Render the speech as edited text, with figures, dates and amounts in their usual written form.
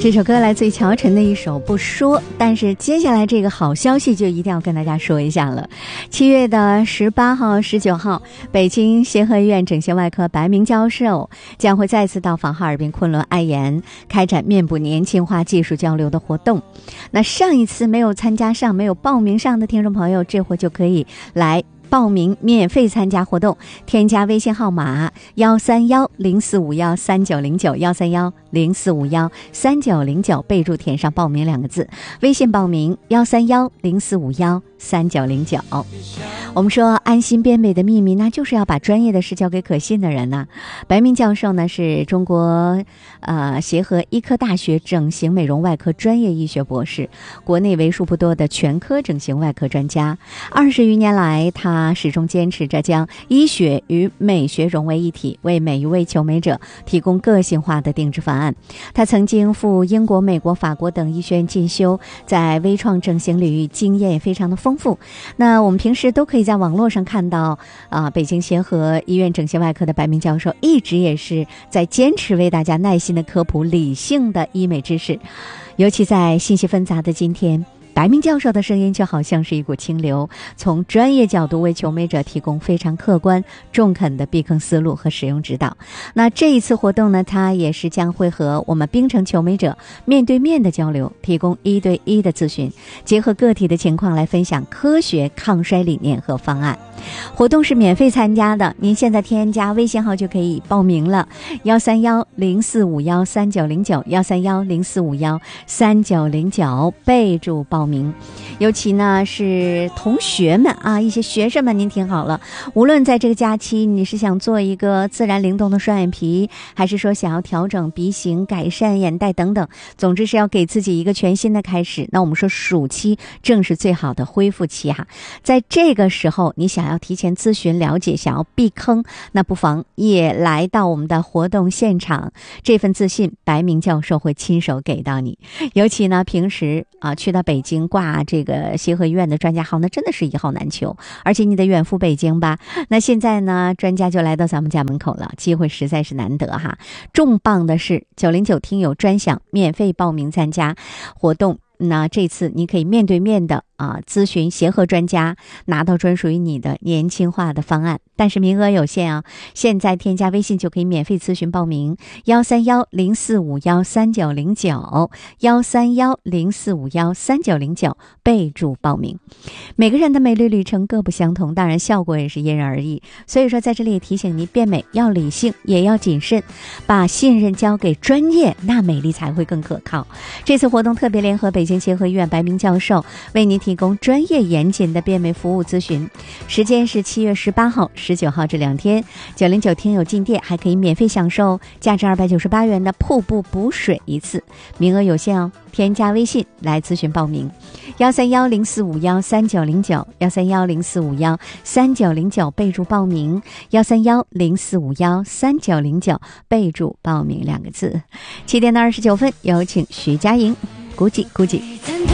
这首歌来自于乔晨的一首《不说》，但是接下来这个好消息就一定要跟大家说一下了。7月的18号、19号，北京协和医院整形外科白明教授将会再次到访哈尔滨、昆仑、爱颜，开展面部年轻化技术交流的活动。那上一次没有参加上、没有报名上的听众朋友，这回就可以来报名免费参加活动，添加微信号码13104513909，13104513909，备注填上报名2个字，微信报名13104513909。我们说安心变美的秘密，那就是要把专业的事交给可信的人呢。白明教授呢是中国协和医科大学整形美容外科专业医学博士，国内为数不多的全科整形外科专家。20余年来，他始终坚持着将医学与美学融为一体，为每一位求美者提供个性化的定制方案。他曾经赴英国、美国、法国等医学院进修，在微创整形领域经验也非常的丰富。那我们平时都可以在网络上看到北京协和医院整形外科的白明教授一直也是在坚持为大家耐心的科普理性的医美知识，尤其在信息纷杂的今天，白明教授的声音就好像是一股清流，从专业角度为求美者提供非常客观、中肯的避坑思路和使用指导。那这一次活动呢，他也是将会和我们冰城求美者面对面的交流，提供1对1的咨询，结合个体的情况来分享科学抗衰理念和方案。活动是免费参加的，您现在添加微信号就可以报名了，13104513909，13104513909，备注报名。尤其呢是同学们一些学生们，您听好了，无论在这个假期你是想做一个自然灵动的双眼皮，还是说想要调整鼻型、改善眼袋等等，总之是要给自己一个全新的开始。那我们说暑期正是最好的恢复期在这个时候你想要提前咨询了解，想要避坑，那不妨也来到我们的活动现场，这份自信白明教授会亲手给到你。尤其呢平时去到北京挂这个协和医院的专家号，那真的是一号难求，而且你得远赴北京吧，那现在呢专家就来到咱们家门口了，机会实在是难得重磅的是909听友专享免费报名参加活动，那这次你可以面对面的咨询协和专家，拿到专属于你的年轻化的方案，但是名额有限现在添加微信就可以免费咨询报名，13104513909，13104513909，备注报名。每个人的美丽旅程各不相同，当然效果也是因人而异，所以说在这里也提醒您，变美要理性也要谨慎，把信任交给专业，那美丽才会更可靠。这次活动特别联合北京协和医院白明教授，为您提供专业严谨的变美服务咨询，时间是7月18号、19号这2天。909听友进店还可以免费享受价值298元的瀑布补水一次，名额有限添加微信来咨询报名，13104513909，13104513909，备注报名，13104513909，备注报名2个字。7点29分，有请徐佳莹，鼓起鼓起。